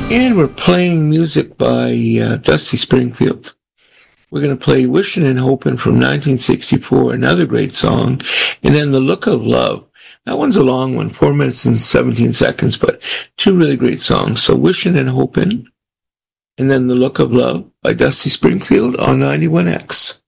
And we're playing music by Dusty Springfield. We're going to play Wishin' and Hopin' from 1964, another great song, and then The Look of Love. That one's a long one, 4 minutes and 17 seconds, but two really great songs. So Wishin' and Hopin', and then The Look of Love by Dusty Springfield on 91X.